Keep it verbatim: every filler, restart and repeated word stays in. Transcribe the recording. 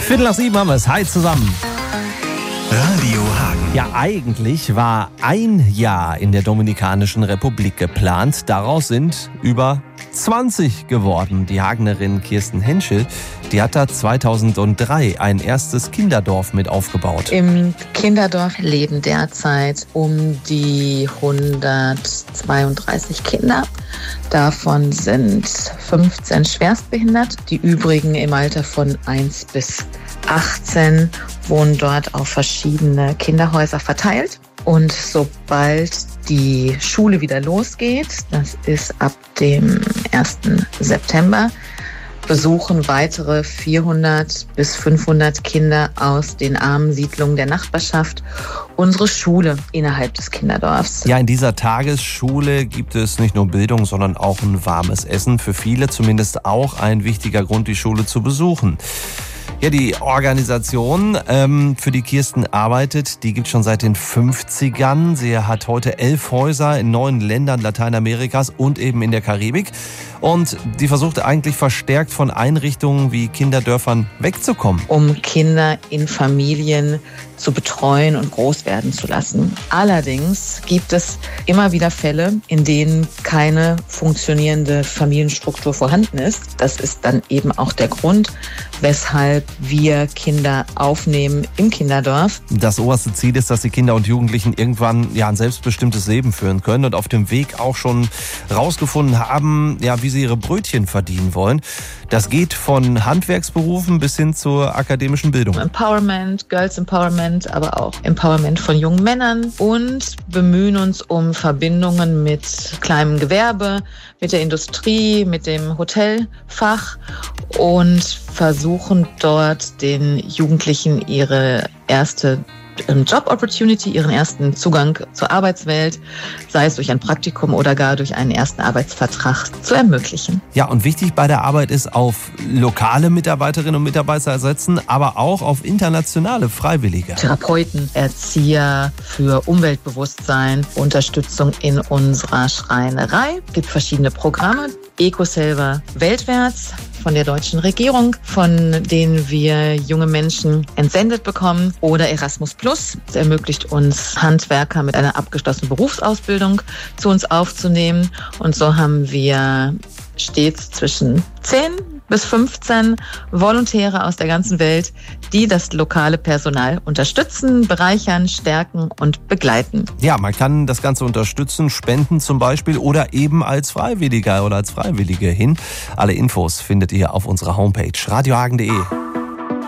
Viertel nach sieben haben wir es. Hi zusammen. Radio Hagen. Ja, eigentlich war ein Jahr in der Dominikanischen Republik geplant. Daraus sind über zwanzig geworden. Die Hagenerin Kirsten Henschel, die hat da zweitausenddrei ein erstes Kinderdorf mit aufgebaut. Im Kinderdorf leben derzeit um die hundertzweiunddreißig Kinder. Davon sind fünfzehn schwerstbehindert. Die übrigen im Alter von eins bis achtzehn wohnen dort auf verschiedene Kinderhäuser verteilt. Und sobald die Schule wieder losgeht, das ist ab dem ersten September, besuchen weitere vierhundert bis fünfhundert Kinder aus den armen Siedlungen der Nachbarschaft unsere Schule innerhalb des Kinderdorfs. Ja, in dieser Tagesschule gibt es nicht nur Bildung, sondern auch ein warmes Essen. Für viele zumindest auch ein wichtiger Grund, die Schule zu besuchen. Ja, die Organisation, ähm, für die Kirsten arbeitet, die gibt es schon seit den fünfzigern. Sie hat heute elf Häuser in neun Ländern Lateinamerikas und eben in der Karibik. Und die versucht eigentlich verstärkt von Einrichtungen wie Kinderdörfern wegzukommen. Um Kinder in Familien zu betreuen und groß werden zu lassen. Allerdings gibt es immer wieder Fälle, in denen keine funktionierende Familienstruktur vorhanden ist. Das ist dann eben auch der Grund, weshalb wir Kinder aufnehmen im Kinderdorf. Das oberste Ziel ist, dass die Kinder und Jugendlichen irgendwann ja ein selbstbestimmtes Leben führen können und auf dem Weg auch schon rausgefunden haben, ja, wie sie ihre Brötchen verdienen wollen. Das geht von Handwerksberufen bis hin zur akademischen Bildung. Empowerment, Girls Empowerment, aber auch Empowerment von jungen Männern und bemühen uns um Verbindungen mit kleinem Gewerbe, mit der Industrie, mit dem Hotelfach und versuchen dort den Jugendlichen ihre erste Job-Opportunity, ihren ersten Zugang zur Arbeitswelt, sei es durch ein Praktikum oder gar durch einen ersten Arbeitsvertrag, zu ermöglichen. Ja, und wichtig bei der Arbeit ist, auf lokale Mitarbeiterinnen und Mitarbeiter setzen, aber auch auf internationale Freiwillige. Therapeuten, Erzieher für Umweltbewusstsein, Unterstützung in unserer Schreinerei. Es gibt verschiedene Programme. EcoSaver weltwärts von der deutschen Regierung, von denen wir junge Menschen entsendet bekommen, oder Erasmus Plus. Es ermöglicht uns, Handwerker mit einer abgeschlossenen Berufsausbildung zu uns aufzunehmen. Und so haben wir stets zwischen zehn bis fünfzehn Volontäre aus der ganzen Welt, die das lokale Personal unterstützen, bereichern, stärken und begleiten. Ja, man kann das Ganze unterstützen, spenden zum Beispiel oder eben als Freiwilliger oder als Freiwillige hin. Alle Infos findet ihr auf unserer Homepage radiohagen punkt de.